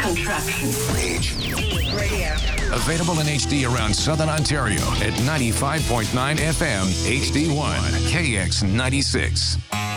contraction. HD Radio. Available in HD around Southern Ontario at 95.9 FM HD1 KX96.